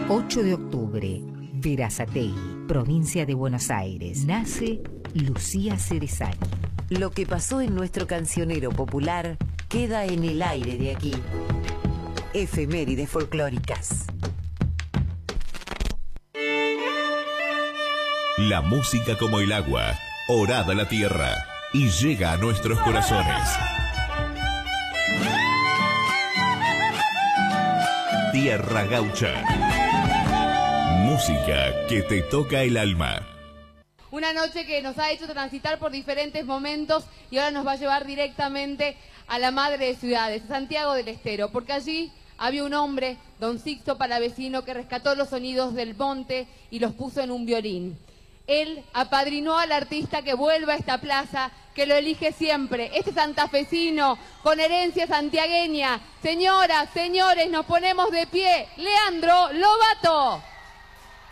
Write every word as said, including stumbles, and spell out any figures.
ocho de octubre, Verazategui, provincia de Buenos Aires. Nace Lucía Cerezani. Lo que pasó en nuestro cancionero popular queda en el aire de aquí. Efemérides folclóricas. La música como el agua, orada la tierra y llega a nuestros corazones. Tierra Gaucha. Música que te toca el alma. Una noche que nos ha hecho transitar por diferentes momentos y ahora nos va a llevar directamente a la madre de ciudades, a Santiago del Estero, porque allí había un hombre, don Sixto Palavecino, que rescató los sonidos del monte y los puso en un violín. Él apadrinó al artista que vuelva a esta plaza, que lo elige siempre. Este santafesino con herencia santiagueña. Señoras, señores, nos ponemos de pie. Leandro Lobato.